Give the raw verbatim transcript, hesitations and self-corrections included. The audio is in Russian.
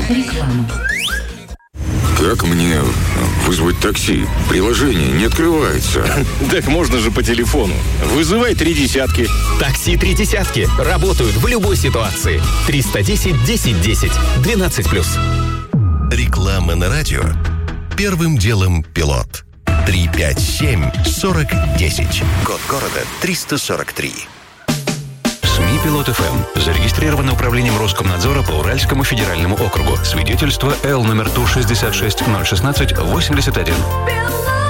Реклама. Как мне вызвать такси? Приложение не открывается. Так можно же по телефону. Вызывай три десятки. Такси три десятки. Работают в любой ситуации. триста десять десять десять. двенадцать плюс. Реклама на радио. Первым делом пилот. три пять семь сорок десять. Код города триста сорок три. СМИ «Пилот эф эм» зарегистрировано управлением Роскомнадзора по Уральскому федеральному округу. Свидетельство Л номер Ту шестьдесят шесть ноль шестнадцать восемьдесят один.